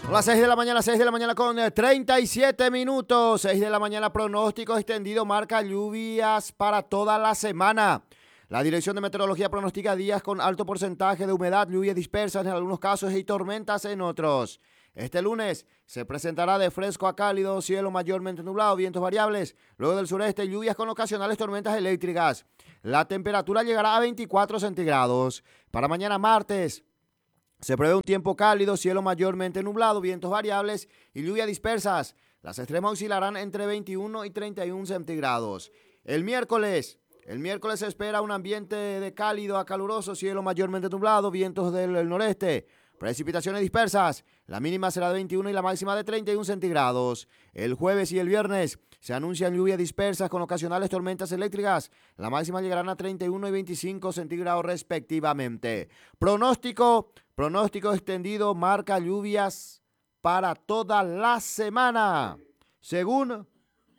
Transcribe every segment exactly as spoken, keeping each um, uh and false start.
Son las seis de la mañana, seis de la mañana con treinta y siete minutos. seis de la mañana, pronóstico extendido, marca lluvias para toda la semana. La Dirección de Meteorología pronostica días con alto porcentaje de humedad, lluvias dispersas en algunos casos y tormentas en otros. Este lunes se presentará de fresco a cálido, cielo mayormente nublado, vientos variables. Luego del sureste, lluvias con ocasionales tormentas eléctricas. La temperatura llegará a veinticuatro centígrados. Para mañana martes, se prevé un tiempo cálido, cielo mayormente nublado, vientos variables y lluvias dispersas. Las extremas oscilarán entre veintiuno y treinta y uno centígrados. El miércoles, el miércoles se espera un ambiente de cálido a caluroso, cielo mayormente nublado, vientos del noreste. Precipitaciones dispersas, la mínima será de veintiuno y la máxima de treinta y uno centígrados. El jueves y el viernes se anuncian lluvias dispersas con ocasionales tormentas eléctricas. La máxima llegarán a treinta y uno y veinticinco centígrados respectivamente. Pronóstico, pronóstico extendido, marca lluvias para toda la semana. Según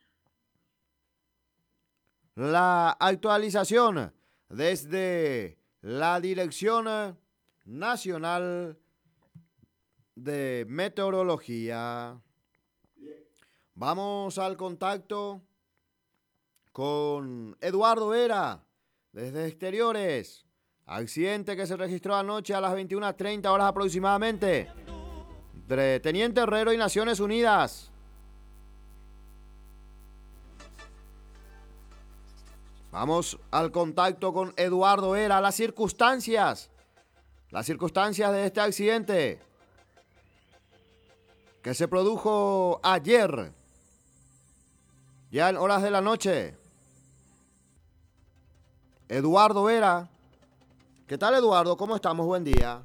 la actualización desde la Dirección Nacional de Meteorología. Vamos al contacto con Eduardo Vera desde exteriores. Accidente que se registró anoche a las veintiuna treinta horas aproximadamente entre Teniente Herrero y Naciones Unidas. Vamos al contacto con Eduardo Vera. Las circunstancias, las circunstancias de este accidente que se produjo ayer, ya en horas de la noche. Eduardo Vera. ¿Qué tal, Eduardo? ¿Cómo estamos? Buen día.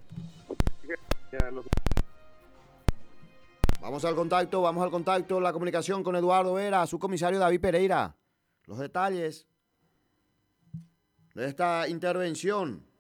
Vamos al contacto, vamos al contacto, la comunicación con Eduardo Vera, su comisario David Pereira. Los detalles de esta intervención.